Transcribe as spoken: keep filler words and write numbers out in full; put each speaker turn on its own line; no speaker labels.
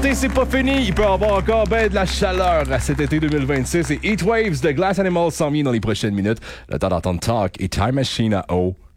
L'été, c'est pas fini. Il peut y avoir encore ben de la chaleur à cet été deux mille vingt-six. Et Heatwaves de Glass Animals s'en vient dans les prochaines minutes. Le temps d'entendre Talk et Time Machine à O.